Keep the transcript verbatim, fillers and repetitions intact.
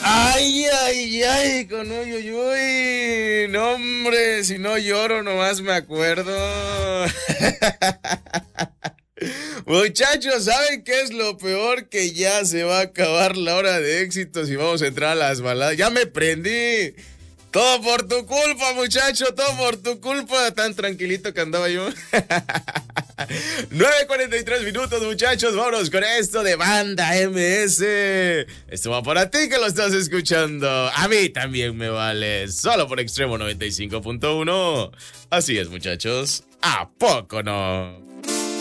Ay, ay, ay, con uy, uy, uy. No, hombre, si no lloro, nomás me acuerdo. Muchachos, ¿saben qué es lo peor? Que ya se va a acabar la hora de éxitos y vamos a entrar a las baladas. Ya me prendí. Todo por tu culpa, muchacho, todo por tu culpa. Tan tranquilito que andaba yo. nueve cuarenta y tres minutos, muchachos. Vámonos con esto de Banda M S. Esto va para ti que lo estás escuchando. A mí también me vale. Solo por Extremo noventa y cinco punto uno. Así es, muchachos. ¿A poco no?